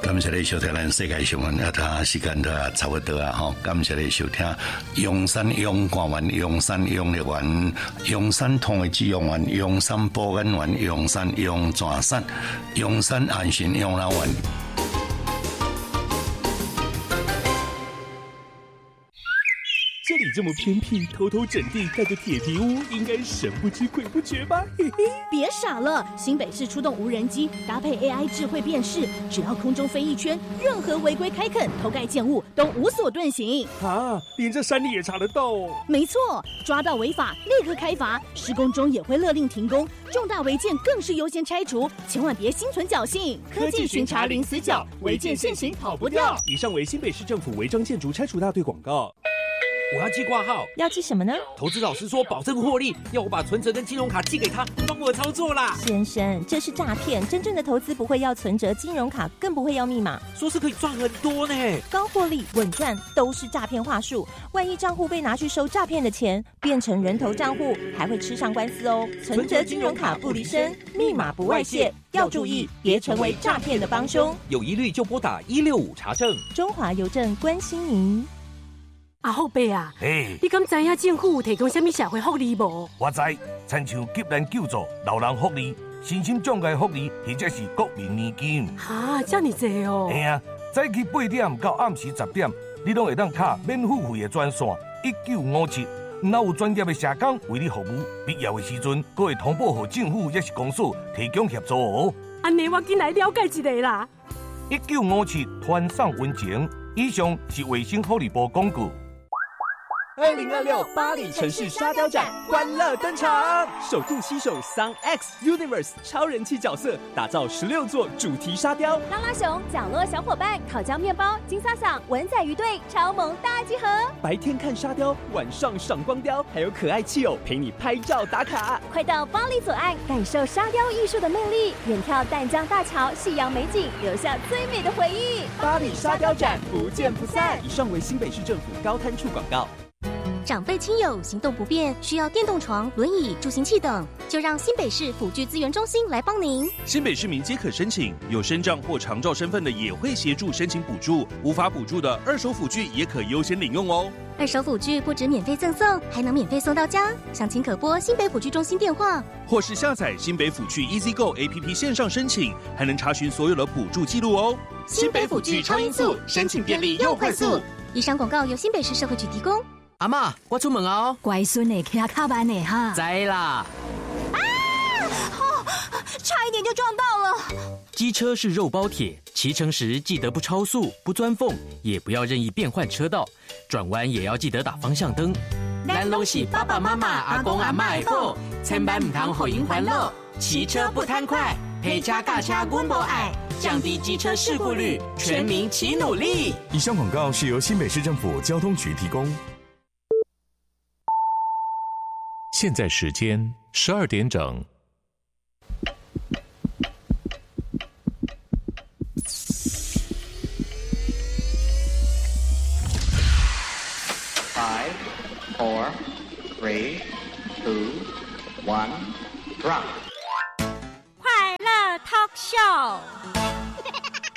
感谢你收听咱世界新闻，时间都差不多啊！吼，感谢你收听阳山阳光园、阳山阳乐园、阳山通的滋养园、阳山保安园、阳山阳泉山、阳山安心养老院。 这里这么偏僻，偷偷整地盖个铁皮屋，应该神不知鬼不觉吧？嘿嘿， 别傻了，新北市出动无人机，搭配 AI 智慧辨识，只要空中飞一圈，任何违规开垦、偷盖建物都无所遁形。 啊，连这山里也查得到哦？ 没错，抓到违法立刻开罚，施工中也会勒令停工，重大违建更是优先拆除，千万别心存侥幸。 科技巡查零死角，违建现行跑不掉。以上为新北市政府违章建筑拆除大队广告。 我要寄挂号， 要寄什么呢？ 投资老师说保证获利，要我把存折跟金融卡寄给他，帮我操作啦。 先生，这是诈骗，真正的投资不会要存折、金融卡，更不会要密码。 说是可以赚很多呢， 高获利、稳赚都是诈骗话术。万一账户被拿去收诈骗的钱，变成人头账户，还会吃上官司哦。存折、金融卡不离身，密码不外泄，要注意，别成为诈骗的帮凶。 有疑虑就拨打165查证。 中华邮政关心您。 阿后伯啊，你敢知影政府有提供什么社会福利无？ 我知，亲像急难救助、老人福利、身心障碍福利，或者是国民年金。 哈，这么多哦！ 嘿啊，早起8点到暗时10点，你拢会当卡免付费的专线1957，若有专业的社工为你服务，必要的时阵，阁会通报给政府也是公所提供协助哦。 安尼我进来了解一下啦。 1957团上温情，以上是卫生福利部广告。 2026巴黎城市沙雕展欢乐登场，首度携手桑 X Universe 超人气角色，打造16座主题沙雕， 拉拉熊、角落小伙伴、烤焦面包、金萨桑、文仔鱼队超萌大集合。 白天看沙雕，晚上赏光雕，还有可爱气友陪你拍照打卡。 快到巴黎左岸，感受沙雕艺术的魅力，远眺淡江大桥、夕阳美景，留下最美的回忆。 巴黎沙雕展不见不散。以上为新北市政府高滩处广告。 长辈亲友行动不便，需要电动床、轮椅、助行器等，就让新北市辅具资源中心来帮您。 新北市民皆可申请，有身障或长照身份的也会协助申请补助，无法补助的二手辅具也可优先领用哦。 二手辅具不止免费赠送，还能免费送到家。详情可拨新北辅具中心电话， 或是下载新北辅具 EasyGo APP 线上申请，还能查询所有的补助记录哦。 新北辅具超音速，申请便利又快速。以上广告由新北市社会局提供。 阿嬷，我出门哦。 乖孙呢，骑较慢呢哈。 知啦。 差一点就撞到了。 机车是肉包铁，骑乘时记得不超速、不钻缝，也不要任意变换车道，转弯也要记得打方向灯。 咱拢是爸爸妈妈、阿公阿嬷的宝，千万唔通互因烦恼。骑车不贪快，陪车驾车阮无爱，降低机车事故率，全民齐努力。 以上广告是由新北市政府交通局提供。现在时间12点整。 5, 4, 3, 2, 1, drop。 快乐 Talk Show。